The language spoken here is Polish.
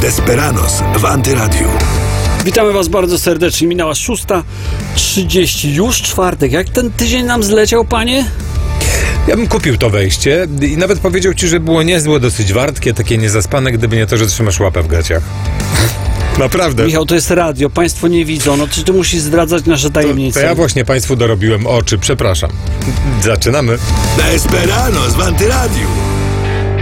Desperados w Antyradiu. Witamy Was bardzo serdecznie. Minęła 6:30. Już czwartek. Jak ten tydzień nam zleciał, panie? Ja bym kupił to wejście i nawet powiedział ci, że było niezłe, dosyć wartkie, takie niezaspane, gdyby nie to, że trzymasz łapę w gaciach. Naprawdę. Michał, to jest radio. Państwo nie widzą. No czy ty musisz zdradzać nasze tajemnice? To ja właśnie państwu dorobiłem oczy, przepraszam. Zaczynamy. Desperados w Antyradiu.